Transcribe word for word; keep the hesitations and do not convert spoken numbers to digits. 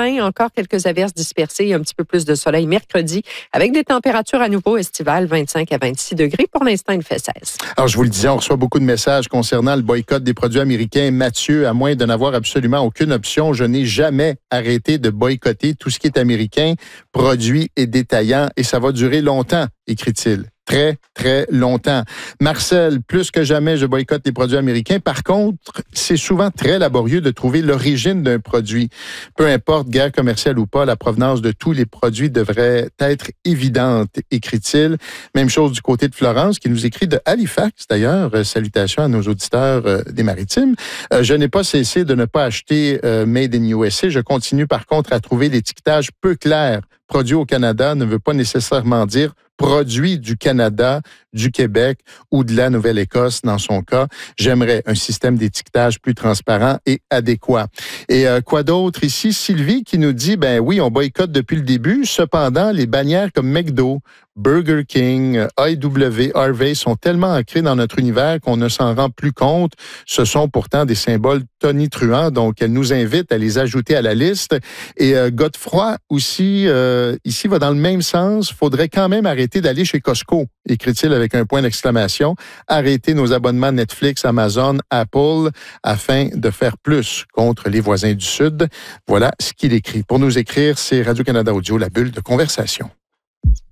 demain, encore quelques averses dispersées et un petit peu plus de soleil mercredi, avec des températures à nouveau estivales, vingt-cinq à vingt-six degrés. Pour l'instant, il fait seize. Alors, je vous le disais, on reçoit beaucoup de messages concernant le boycott des produits américains. Mathieu, à moins de n'avoir absolument aucune option, je n'ai jamais arrêté de boycotter tout ce qui est américain, produit et détaillant, et ça va durer longtemps, écrit-il. Très, très longtemps. Marcel, plus que jamais, je boycotte les produits américains. Par contre, c'est souvent très laborieux de trouver l'origine d'un produit. Peu importe, guerre commerciale ou pas, la provenance de tous les produits devrait être évidente, écrit-il. Même chose du côté de Florence, qui nous écrit de Halifax, d'ailleurs. Euh, salutations à nos auditeurs euh, des Maritimes. Euh, je n'ai pas cessé de ne pas acheter euh, Made in U S A. Je continue, par contre, à trouver l'étiquetage peu clair. Produit au Canada ne veut pas nécessairement dire produit du Canada, du Québec ou de la Nouvelle-Écosse dans son cas. J'aimerais un système d'étiquetage plus transparent et adéquat. Et euh, quoi d'autre ici? Sylvie qui nous dit, ben oui, on boycotte depuis le début. Cependant, les bannières comme McDo, Burger King, I W, Harvey sont tellement ancrées dans notre univers qu'on ne s'en rend plus compte. Ce sont pourtant des symboles tonitruants, donc elle nous invite à les ajouter à la liste. Et euh, Godefroy aussi, euh, ici, va dans le même sens. Faudrait quand même arrêter d'aller chez Costco, écrit-il avec un point d'exclamation. Arrêter nos abonnements Netflix, Amazon, Apple, afin de faire plus contre les voisins du Sud. Voilà ce qu'il écrit. Pour nous écrire, c'est Radio-Canada Audio, la bulle de conversation.